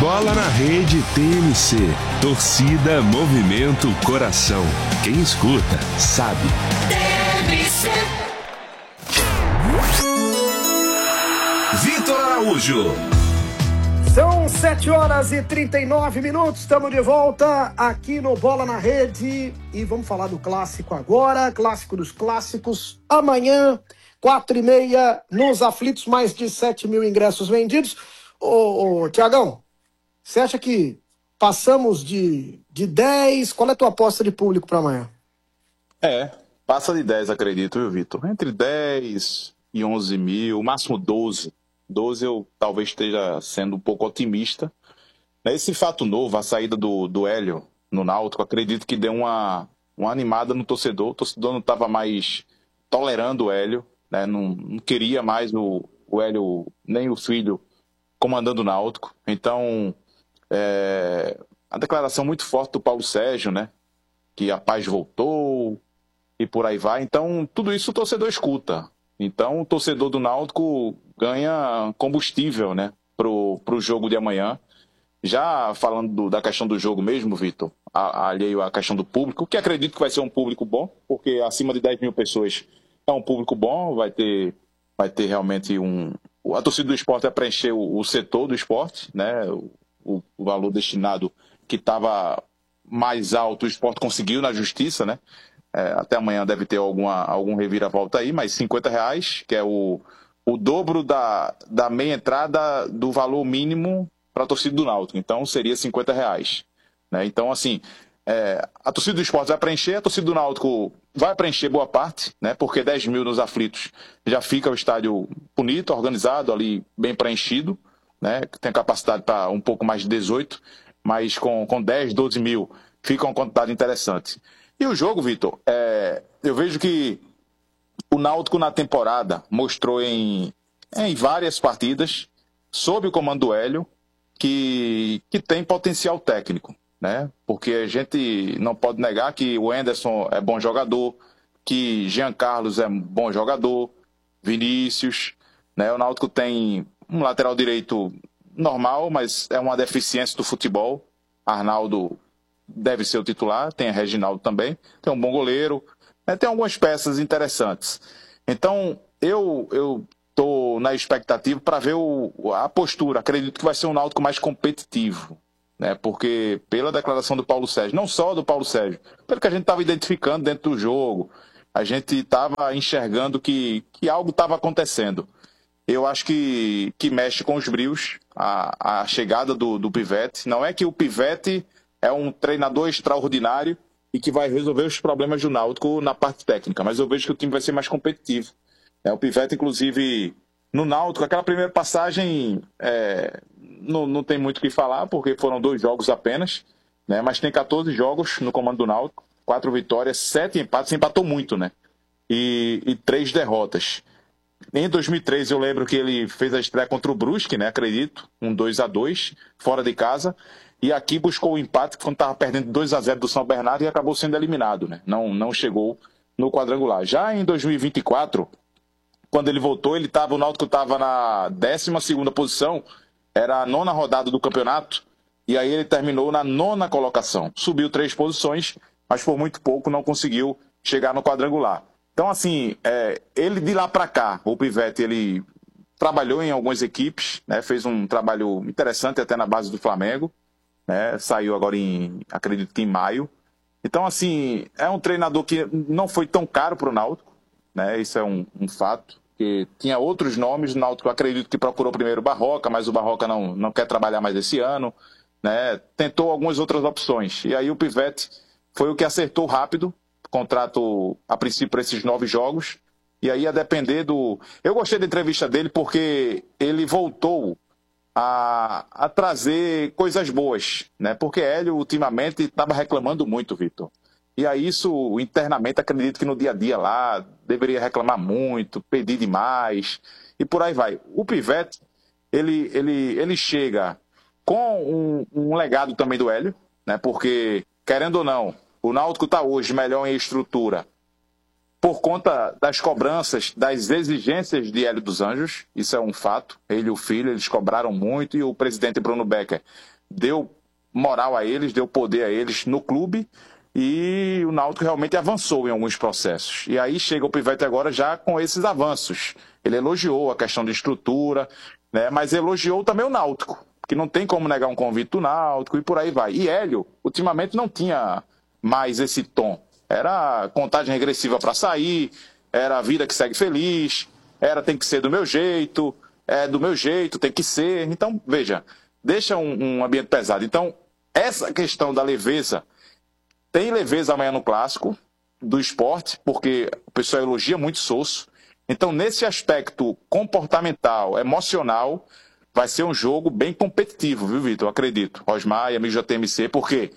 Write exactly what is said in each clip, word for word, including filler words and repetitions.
Bola na Rede T M C. Torcida, movimento, coração. Quem escuta, sabe. T M C. Vitor Araújo. São sete horas e trinta e nove minutos, estamos de volta aqui no Bola na Rede e vamos falar do clássico agora, clássico dos clássicos, amanhã, quatro e meia, nos aflitos, mais de sete mil ingressos vendidos. Ô, ô Tiagão, você acha que passamos de, de dez? Qual é a tua aposta de público para amanhã? É, passa de dez, acredito, viu, Vitor? Entre dez e onze mil, máximo doze. doze eu talvez esteja sendo um pouco otimista. Esse fato novo, a saída do, do Hélio no Náutico, acredito que deu uma, uma animada no torcedor. O torcedor não estava mais tolerando o Hélio, né? não, não queria mais o, o Hélio, nem o filho, comandando o Náutico. Então, é, a declaração muito forte do Paulo Sérgio, né? Que a paz voltou e por aí vai. Então, tudo isso o torcedor escuta. Então, o torcedor do Náutico ganha combustível, né, pro, pro jogo de amanhã. Já falando do, da questão do jogo mesmo, Vitor, alheio à questão do público, que acredito que vai ser um público bom, porque acima de dez mil pessoas é um público bom, vai ter, vai ter realmente um... A torcida do esporte vai preencher o, o setor do esporte, né, o, o valor destinado que estava mais alto, o esporte conseguiu na justiça, né, é, até amanhã deve ter alguma, algum reviravolta aí, mas cinquenta reais, que é o, o dobro da, da meia entrada do valor mínimo para a torcida do Náutico. Então seria cinquenta reais. Né? Então, assim, é, a torcida do esporte vai preencher, a torcida do Náutico vai preencher boa parte, né? Porque dez mil nos aflitos já fica o estádio bonito, organizado, ali bem preenchido, né? Tem capacidade para um pouco mais de dezoito, mas com, com dez, doze mil fica uma quantidade interessante. E o jogo, Vitor, é, eu vejo que o Náutico na temporada mostrou em, em várias partidas, sob o comando do Hélio, que, que tem potencial técnico, né? Porque a gente não pode negar que o Anderson é bom jogador, que Jean Carlos é bom jogador, Vinícius, né? O Náutico tem um lateral direito normal, mas é uma deficiência do futebol. Arnaldo deve ser o titular, tem a Reginaldo também, tem um bom goleiro, né? Tem algumas peças interessantes. Então, eu... eu estou na expectativa para ver o, a postura. Acredito que vai ser um Náutico mais competitivo, né? Porque pela declaração do Paulo Sérgio, não só do Paulo Sérgio, pelo que a gente estava identificando dentro do jogo, a gente estava enxergando que, que algo estava acontecendo. Eu acho que, que mexe com os brios a, a chegada do, do Pivete. Não é que o Pivete é um treinador extraordinário e que vai resolver os problemas do Náutico na parte técnica, mas eu vejo que o time vai ser mais competitivo. É, o Pivete, inclusive, no Náutico, aquela primeira passagem é, não, não tem muito o que falar, porque foram dois jogos apenas, né? Mas tem quatorze jogos no comando do Náutico, quatro vitórias, sete empates, empatou muito, né? E, e três derrotas. Em dois mil e treze, eu lembro que ele fez a estreia contra o Brusque, né? Acredito, um dois a dois, fora de casa, e aqui buscou o empate quando estava perdendo dois a zero do São Bernardo e acabou sendo eliminado, né? Não, não chegou no quadrangular. Já em dois mil e vinte e quatro... quando ele voltou, ele tava, o Náutico estava na décima segunda posição, era a nona rodada do campeonato, e aí ele terminou na nona colocação. Subiu três posições, mas por muito pouco não conseguiu chegar no quadrangular. Então, assim, é, ele de lá para cá, o Pivete, ele trabalhou em algumas equipes, né, fez um trabalho interessante até na base do Flamengo, né, saiu agora em, acredito que em maio. Então, assim, é um treinador que não foi tão caro para o Náutico, né, isso é um, um fato. Que tinha outros nomes, o Náutico acredito que procurou primeiro o Barroca, mas o Barroca não, não quer trabalhar mais esse ano, né? Tentou algumas outras opções. E aí o Pivete foi o que acertou rápido, contrato a princípio para esses nove jogos, e aí a depender do... Eu gostei da entrevista dele porque ele voltou a, a trazer coisas boas, né? Porque Hélio ultimamente estava reclamando muito, Vitor. E aí isso, internamente, acredito que no dia a dia lá, deveria reclamar muito, pedir demais, e por aí vai. O Pivete, ele, ele, ele chega com um, um legado também do Hélio, né? Porque, querendo ou não, o Náutico está hoje melhor em estrutura por conta das cobranças, das exigências de Hélio dos Anjos, isso é um fato. Ele e o filho, eles cobraram muito, e o presidente Bruno Becker deu moral a eles, deu poder a eles no clube, e o Náutico realmente avançou em alguns processos. E aí chega o Pivete agora já com esses avanços. Ele elogiou a questão de estrutura, né, mas elogiou também o Náutico, que não tem como negar um convite do Náutico e por aí vai. E Hélio, ultimamente, não tinha mais esse tom. Era contagem regressiva para sair, era a vida que segue feliz, era tem que ser do meu jeito, é do meu jeito, tem que ser. Então, veja, deixa um, um ambiente pesado. Então, essa questão da leveza, tem leveza amanhã no Clássico do Sport, porque o pessoal elogia muito Sosso. Então, nesse aspecto comportamental, emocional, vai ser um jogo bem competitivo, viu, Vitor? Eu acredito. Osmar e amigos da T M C, porque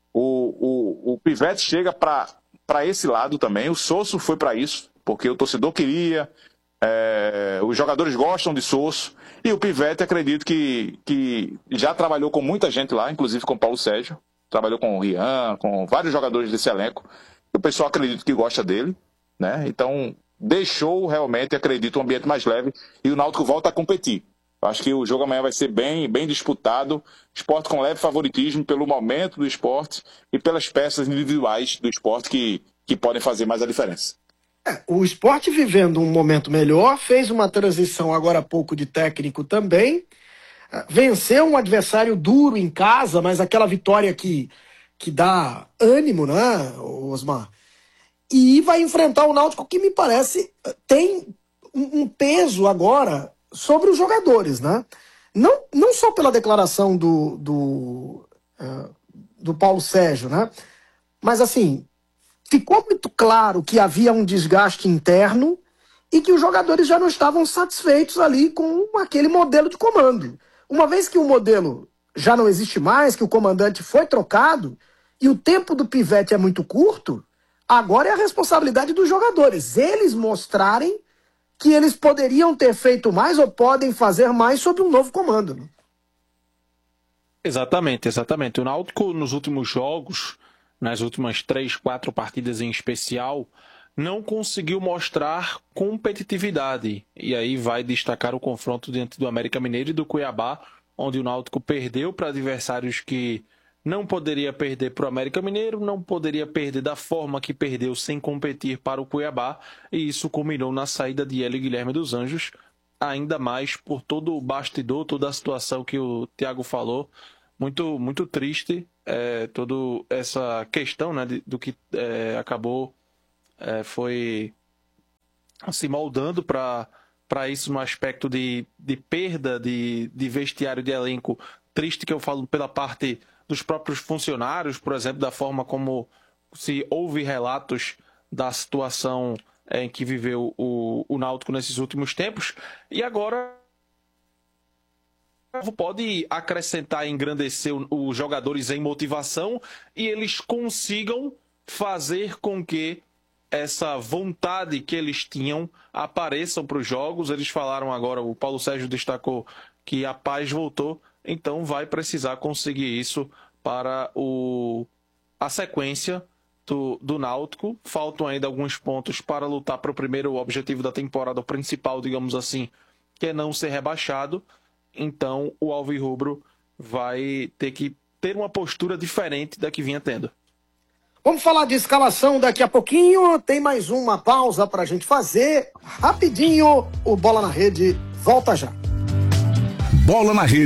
o, o, o Pivete chega para esse lado também. O Sosso foi para isso, porque o torcedor queria, é, os jogadores gostam de Sosso. E o Pivete, acredito que, que já trabalhou com muita gente lá, inclusive com o Paulo Sérgio. Trabalhou com o Rian, com vários jogadores desse elenco. O pessoal acredita que gosta dele, né? Então, deixou realmente, acredito, um ambiente mais leve e o Náutico volta a competir. Acho que o jogo amanhã vai ser bem, bem disputado. Sport com leve favoritismo pelo momento do Sport e pelas peças individuais do Sport que, que podem fazer mais a diferença. É, o Sport vivendo um momento melhor, fez uma transição agora há pouco de técnico também. Venceu um adversário duro em casa, mas aquela vitória que, que dá ânimo, né, Osmar? E vai enfrentar o Náutico, que me parece tem um, um peso agora sobre os jogadores, né? Não, não só pela declaração do, do, uh, do Paulo Sérgio, né? Mas assim, ficou muito claro que havia um desgaste interno e que os jogadores já não estavam satisfeitos ali com aquele modelo de comando. Uma vez que o modelo já não existe mais, que o comandante foi trocado e o tempo do Pivete é muito curto, agora é a responsabilidade dos jogadores. Eles mostrarem que eles poderiam ter feito mais ou podem fazer mais sob um novo comando. Né? Exatamente, exatamente. O Náutico, nos últimos jogos, nas últimas três, quatro partidas em especial, não conseguiu mostrar competitividade. E aí vai destacar o confronto diante do América Mineiro e do Cuiabá, onde o Náutico perdeu para adversários que não poderia perder para o América Mineiro, não poderia perder da forma que perdeu sem competir para o Cuiabá, e isso culminou na saída de Hélio Guilherme dos Anjos, ainda mais por todo o bastidor, toda a situação que o Thiago falou, muito, muito triste, é, toda essa questão, né, de, do que é, acabou É, foi se moldando para isso no aspecto de, de perda de, de vestiário de elenco. Triste que eu falo pela parte dos próprios funcionários, por exemplo, da forma como se houve relatos da situação é, em que viveu o, o Náutico nesses últimos tempos. E agora pode acrescentar e engrandecer os jogadores em motivação e eles consigam fazer com que essa vontade que eles tinham apareçam para os jogos. Eles falaram agora, o Paulo Sérgio destacou que a paz voltou, então vai precisar conseguir isso para o, a sequência do, do Náutico. Faltam ainda alguns pontos para lutar para o primeiro objetivo da temporada principal, digamos assim, que é não ser rebaixado. Então o Alvirrubro vai ter que ter uma postura diferente da que vinha tendo. Vamos falar de escalação daqui a pouquinho. Tem mais uma pausa para a gente fazer. Rapidinho, o Bola na Rede volta já. Bola na Rede.